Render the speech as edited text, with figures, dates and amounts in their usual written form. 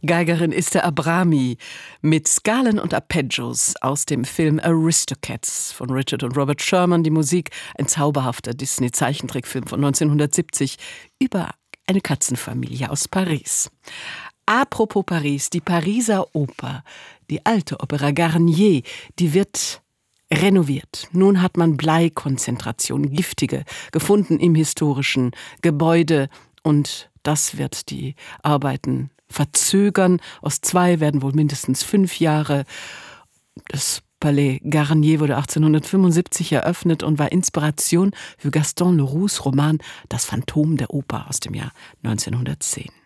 Geigerin Esther Abrami mit Skalen und Arpeggios aus dem Film Aristocats von Richard und Robert Sherman. Die Musik, ein zauberhafter Disney-Zeichentrickfilm von 1970 über eine Katzenfamilie aus Paris. Apropos Paris, die Pariser Oper, die alte Opera Garnier, die wird renoviert. Nun hat man Bleikonzentration, giftige, gefunden im historischen Gebäude, und das wird die Arbeiten verzögern. Aus 2 werden wohl mindestens 5 Jahre. Das Palais Garnier wurde 1875 eröffnet und war Inspiration für Gaston Leroux's Roman Das Phantom der Oper aus dem Jahr 1910.